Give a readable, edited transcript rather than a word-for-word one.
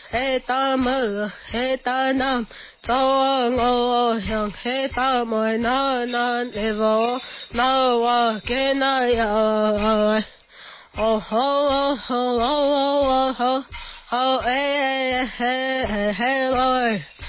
he ta mơ he ta nam cho ngô yang he ta mơ na le vô na wa ke na ya oh ho ho ho ho ho ho hey hey hey hey